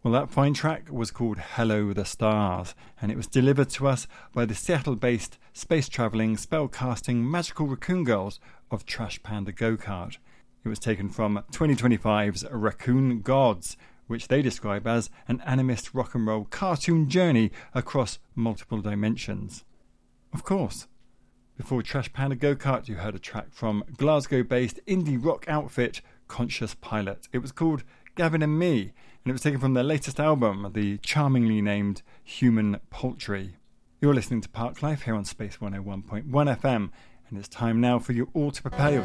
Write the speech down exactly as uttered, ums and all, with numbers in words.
Well, that fine track was called Hello the Stars, and it was delivered to us by the Seattle-based space-travelling, spell-casting magical raccoon girls of Trash Panda Go-Kart. It was taken from twenty twenty-five's Raccoon Gods, which they describe as an animist rock and roll cartoon journey across multiple dimensions. Of course. Before Trash Panda Go-Kart, you heard a track from Glasgow-based indie rock outfit Conscious Pilot. It was called Gavin and Me, and it was taken from their latest album, the charmingly named Human Poultry. You're listening to Park Life here on Space one oh one point one F M, and it's time now for you all to prepare your